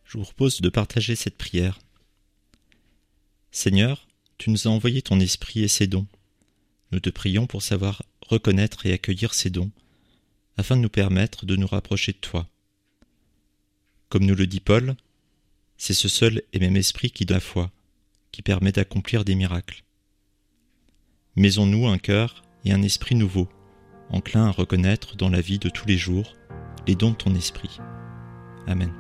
Je vous propose de partager cette prière. Seigneur, tu nous as envoyé ton esprit et ses dons. Nous te prions pour savoir reconnaître et accueillir ces dons, afin de nous permettre de nous rapprocher de toi. Comme nous le dit Paul, c'est ce seul et même esprit qui donne la foi, qui permet d'accomplir des miracles. Mets en nous un cœur et un esprit nouveau, enclin à reconnaître dans la vie de tous les jours les dons de ton esprit. Amen.